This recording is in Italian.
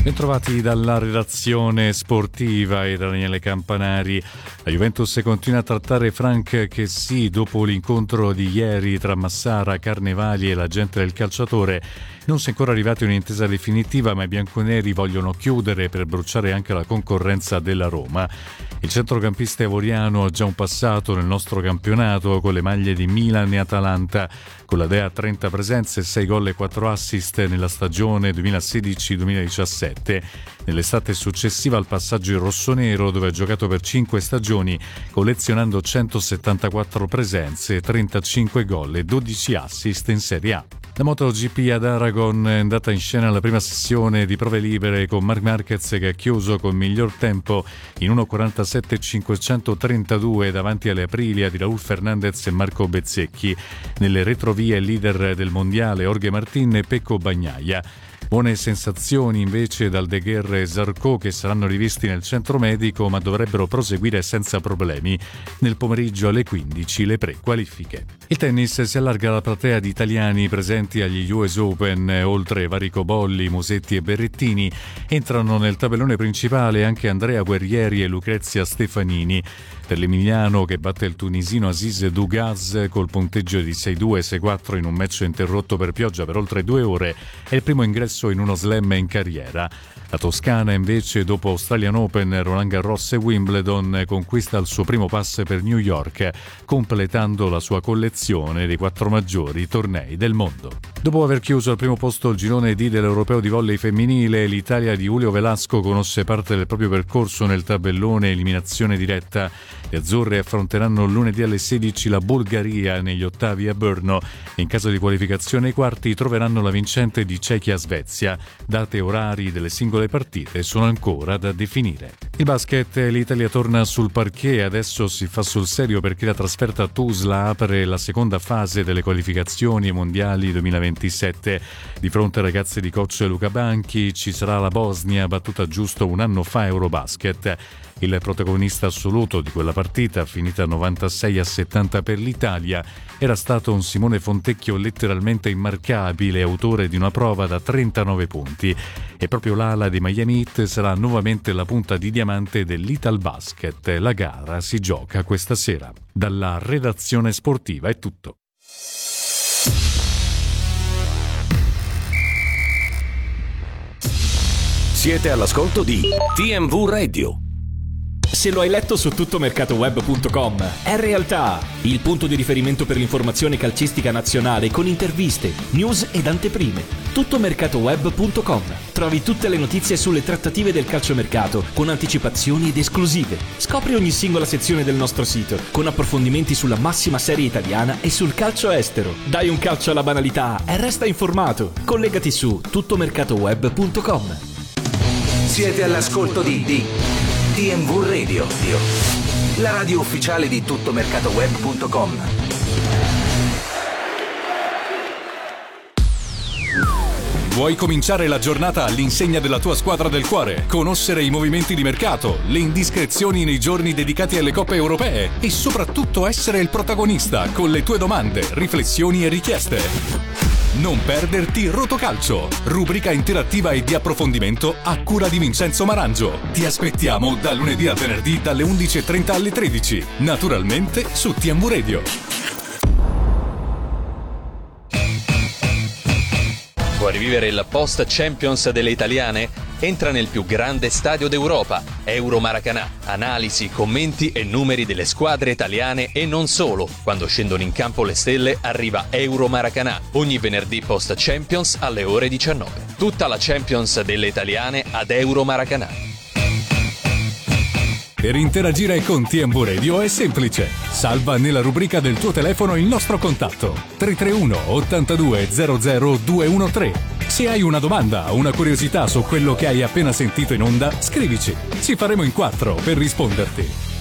Bentrovati dalla redazione sportiva e da Daniele Campanari. La Juventus continua a trattare Franck Kessy dopo l'incontro di ieri tra Massara, Carnevali e l'agente del calciatore. Non si è ancora arrivati a un'intesa definitiva, ma i bianconeri vogliono chiudere per bruciare anche la concorrenza della Roma. Il centrocampista ivoriano ha già un passato nel nostro campionato con le maglie di Milan e Atalanta, con la Dea 30 presenze, 6 gol e 4 assist nella stagione 2016-2017. Nell'estate successiva al passaggio in rossonero, dove ha giocato per 5 stagioni, collezionando 174 presenze, 35 gol e 12 assist in Serie A. La MotoGP ad Aragon è andata in scena la prima sessione di prove libere con Marc Marquez che ha chiuso col miglior tempo in 1.47.532 davanti alle Aprilia di Raúl Fernández e Marco Bezzecchi. Nelle retrovie il leader del mondiale Jorge Martín e Pecco Bagnaia. Buone sensazioni invece dal De Guerre e Zarco, che saranno rivisti nel centro medico ma dovrebbero proseguire senza problemi. Nel pomeriggio alle 15 le pre-qualifiche. Il tennis si allarga la platea di italiani presenti agli US Open. Oltre Varico Bolli, Musetti e Berrettini entrano nel tabellone principale anche Andrea Guerrieri e Lucrezia Stefanini. Per l'emiliano, che batte il tunisino Aziz Dougaz col punteggio di 6-2 e 6-4 in un match interrotto per pioggia per oltre 2 ore, è il primo ingresso in uno slam in carriera. La Toscana invece, dopo Australian Open, Roland Garros e Wimbledon, conquista il suo primo pass per New York, completando la sua collezione dei 4 maggiori tornei del mondo. Dopo aver chiuso al primo posto il girone D dell'Europeo di volley femminile, l'Italia di Julio Velasco conosce parte del proprio percorso nel tabellone eliminazione diretta. Le azzurre affronteranno lunedì alle 16 la Bulgaria negli ottavi a Brno. In caso di qualificazione ai quarti troveranno la vincente di Cechia-Svezia. Date e orari delle singole partite sono ancora da definire. Il basket, l'Italia torna sul parquet, adesso si fa sul serio perché la trasferta a Tuzla apre la seconda fase delle qualificazioni mondiali 2027. Di fronte ai ragazzi di coach Luca Banchi ci sarà la Bosnia, battuta giusto un anno fa a Eurobasket. Il protagonista assoluto di quella partita, finita 96-70 per l'Italia, era stato un Simone Fontecchio letteralmente immarcabile, autore di una prova da 39 punti. E proprio l'ala dei Miami Heat sarà nuovamente la punta di diamante dell'Italbasket. La gara si gioca questa sera. Dalla redazione sportiva è tutto. Siete all'ascolto di TMV Radio. Se lo hai letto su tuttomercatoweb.com, è realtà, il punto di riferimento per l'informazione calcistica nazionale con interviste, news ed anteprime. Tuttomercatoweb.com. Trovi tutte le notizie sulle trattative del calciomercato con anticipazioni ed esclusive. Scopri ogni singola sezione del nostro sito con approfondimenti sulla massima serie italiana e sul calcio estero. Dai un calcio alla banalità e resta informato. Collegati su tuttomercatoweb.com. Siete all'ascolto di TMV Radio, la radio ufficiale di tuttomercatoweb.com. Vuoi cominciare la giornata all'insegna della tua squadra del cuore? Conoscere i movimenti di mercato, le indiscrezioni nei giorni dedicati alle coppe europee e soprattutto essere il protagonista con le tue domande, riflessioni e richieste. Non perderti Rotocalcio, rubrica interattiva e di approfondimento a cura di Vincenzo Marangio. Ti aspettiamo da lunedì a venerdì dalle 11.30 alle 13, naturalmente su TMV Radio. Vuoi rivivere il post Champions delle italiane? Entra nel più grande stadio d'Europa, Euro Maracanã. Analisi, commenti e numeri delle squadre italiane e non solo. Quando scendono in campo le stelle arriva Euro Maracanã, ogni venerdì post Champions alle ore 19. Tutta la Champions delle italiane ad Euro Maracanã. Per interagire con TMV Radio è semplice. Salva nella rubrica del tuo telefono il nostro contatto 331 82 00 213. Se hai una domanda o una curiosità su quello che hai appena sentito in onda, scrivici. Ci faremo in 4 per risponderti.